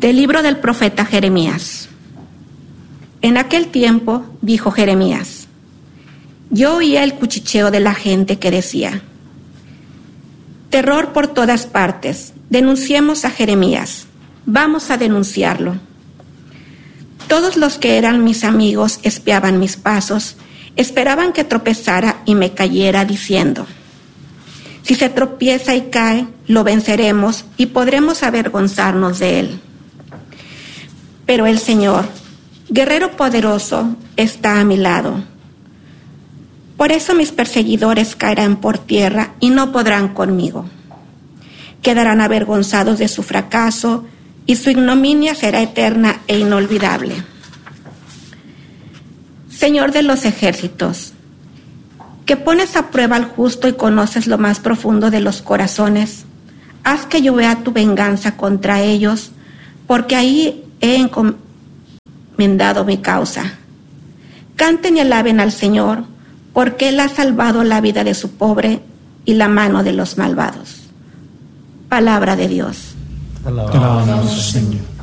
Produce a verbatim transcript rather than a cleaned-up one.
Del libro del profeta Jeremías. En aquel tiempo dijo Jeremías: yo oía el cuchicheo de la gente que decía: terror por todas partes, denunciemos a Jeremías, vamos a denunciarlo. Todos los que eran mis amigos espiaban mis pasos, esperaban que tropezara y me cayera, diciendo: si se tropieza y cae, lo venceremos y podremos avergonzarnos de él. Pero el Señor, guerrero poderoso, está a mi lado. Por eso mis perseguidores caerán por tierra y no podrán conmigo. Quedarán avergonzados de su fracaso y su ignominia será eterna e inolvidable. Señor de los ejércitos, que pones a prueba al justo y conoces lo más profundo de los corazones, haz que yo vea tu venganza contra ellos, porque ahí he encomendado mi causa. Canten y alaben al Señor, porque Él ha salvado la vida de su pobre y la mano de los malvados. Palabra de Dios. Alabamos al Señor.